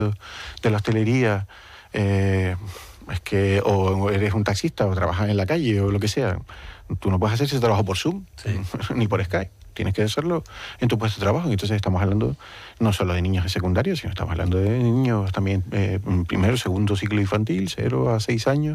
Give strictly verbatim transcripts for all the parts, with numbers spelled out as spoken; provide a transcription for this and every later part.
de la hostelería, eh, es que o eres un taxista o trabajas en la calle o lo que sea, tú no puedes hacer ese trabajo por Zoom, sí. ni por Skype. Tienes que hacerlo en tu puesto de trabajo. Y entonces estamos hablando no solo de niños de secundario, sino estamos hablando de niños también eh, primero, segundo ciclo infantil, cero a seis años,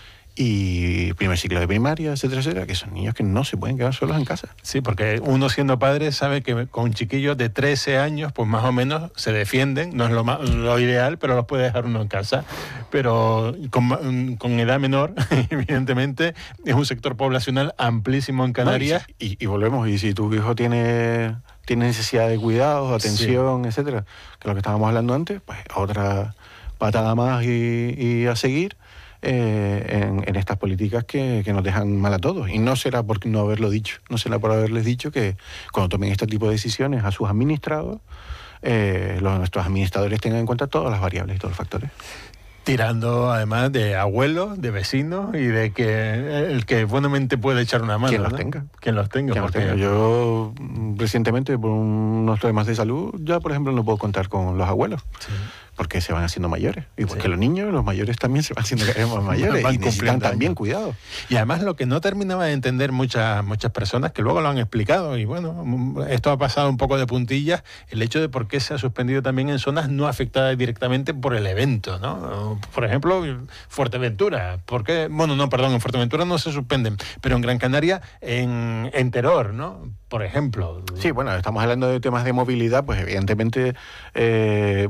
y primer ciclo de primaria, etcétera, etcétera, que son niños que no se pueden quedar solos en casa. Sí, porque uno siendo padre sabe que con chiquillos de trece años, pues más o menos se defienden, no es lo, más, lo ideal, pero los puede dejar uno en casa. Pero con, con edad menor, evidentemente, es un sector poblacional amplísimo en Canarias. No, y, y, y volvemos, y si tu hijo tiene, tiene necesidad de cuidados, atención, sí. etcétera, que es lo que estábamos hablando antes, pues otra patada más y, y a seguir. Eh, en, en estas políticas que, que nos dejan mal a todos. Y no será por no haberlo dicho, no será por haberles dicho que cuando tomen este tipo de decisiones a sus administrados, eh, los, nuestros administradores tengan en cuenta todas las variables y todos los factores. Tirando además de abuelos, de vecinos y de que el que buenamente puede echar una mano. Quien los ¿no? tenga. Quien los tenga. Quien porque... los tenga. Yo recientemente por unos problemas de salud ya por ejemplo no puedo contar con los abuelos. Sí. Porque se van haciendo mayores. Y porque sí. los niños, los mayores también se van haciendo cada vez más mayores y necesitan también cuidado. Y además lo que no terminaba de entender muchas muchas personas, que luego lo han explicado, y bueno, esto ha pasado un poco de puntillas, el hecho de por qué se ha suspendido también en zonas no afectadas directamente por el evento, ¿no? Por ejemplo, Fuerteventura. ¿Por qué? Bueno, no, perdón, en Fuerteventura no se suspenden, pero en Gran Canaria, en, en Teror, ¿no? Por ejemplo. Sí, bueno, estamos hablando de temas de movilidad, pues evidentemente... Eh,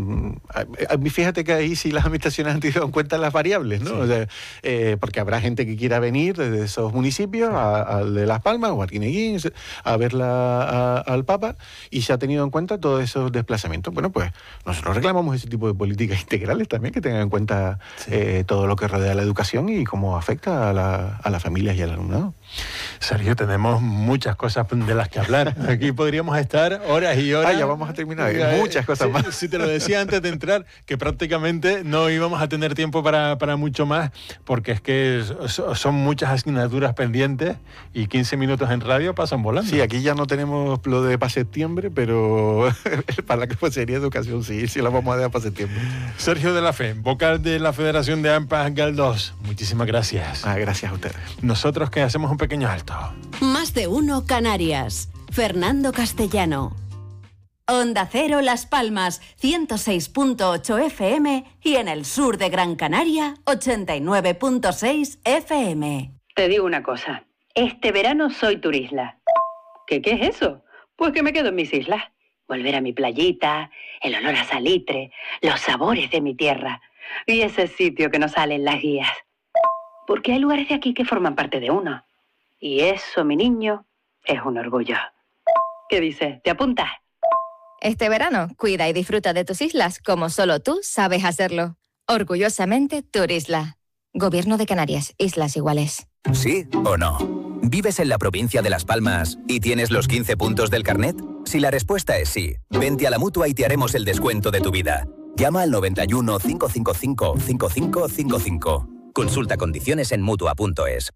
fíjate que ahí sí las administraciones han tenido en cuenta las variables, ¿no? Sí. O sea, eh, porque habrá gente que quiera venir desde esos municipios, sí. al de Las Palmas o a Arguineguín, a ver la, a, al Papa, y se ha tenido en cuenta todos esos desplazamientos. Bueno, pues nosotros reclamamos ese tipo de políticas integrales también, que tengan en cuenta sí. eh, todo lo que rodea la educación y cómo afecta a, la, a las familias y al alumnado. Sergio, tenemos muchas cosas de las que hablar. Aquí podríamos estar horas y horas. Ah, ya vamos a terminar. Hay muchas cosas sí, más. Sí, te lo decía antes de entrar, que prácticamente no íbamos a tener tiempo para, para mucho más, porque es que son muchas asignaturas pendientes y quince minutos en radio pasan volando. Sí, aquí ya no tenemos lo de para septiembre, pero para la Consejería de Educación sí, sí la vamos a dejar para septiembre. Sergio de la Fe, vocal de la Federación de AMPA Galdós, muchísimas gracias. Ah, gracias a ustedes. Nosotros que hacemos un pequeño alto. Más de uno Canarias. Fernando Castellano. Onda Cero Las Palmas, ciento seis punto ocho F M y en el sur de Gran Canaria, ochenta y nueve punto seis F M. Te digo una cosa, este verano soy turisla. ¿Qué, qué es eso? Pues que me quedo en mis islas. Volver a mi playita, el olor a salitre, los sabores de mi tierra y ese sitio que no sale en las guías. Porque hay lugares de aquí que forman parte de uno. Y eso, mi niño, es un orgullo. ¿Qué dices? ¿Te apuntas? Este verano, cuida y disfruta de tus islas como solo tú sabes hacerlo. Orgullosamente, Turisla. Gobierno de Canarias, Islas Iguales. ¿Sí o no? ¿Vives en la provincia de Las Palmas y tienes los quince puntos del carnet? Si la respuesta es sí, vente a la Mutua y te haremos el descuento de tu vida. Llama al noventa y uno, cinco cinco cinco, cinco cinco cinco cinco. Consulta condiciones en Mutua punto es.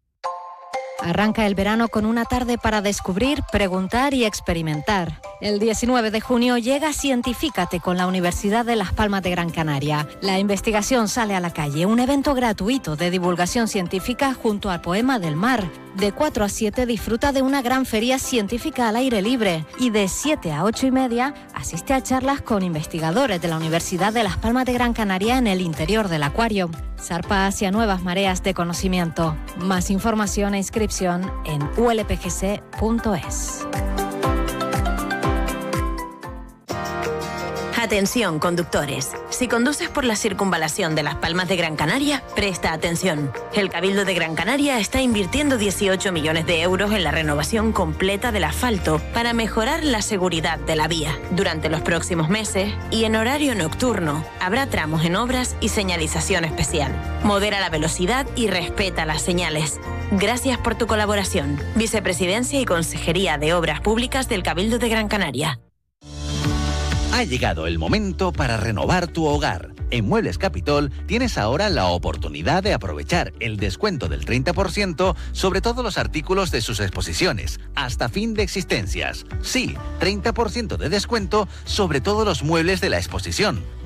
Arranca el verano con una tarde para descubrir, preguntar y experimentar. El diecinueve de junio llega Cientifícate con la Universidad de Las Palmas de Gran Canaria. La investigación sale a la calle, un evento gratuito de divulgación científica junto al Poema del Mar. De cuatro a siete disfruta de una gran feria científica al aire libre y de siete a ocho y media asiste a charlas con investigadores de la Universidad de Las Palmas de Gran Canaria en el interior del acuario. Zarpa hacia nuevas mareas de conocimiento. Más información e inscripción en u l p g c punto es. Atención, conductores. Si conduces por la circunvalación de Las Palmas de Gran Canaria, presta atención. El Cabildo de Gran Canaria está invirtiendo dieciocho millones de euros en la renovación completa del asfalto para mejorar la seguridad de la vía. Durante los próximos meses y en horario nocturno, habrá tramos en obras y señalización especial. Modera la velocidad y respeta las señales. Gracias por tu colaboración. Vicepresidencia y Consejería de Obras Públicas del Cabildo de Gran Canaria. Ha llegado el momento para renovar tu hogar. En Muebles Capitol tienes ahora la oportunidad de aprovechar el descuento del treinta por ciento sobre todos los artículos de sus exposiciones, hasta fin de existencias. Sí, treinta por ciento de descuento sobre todos los muebles de la exposición.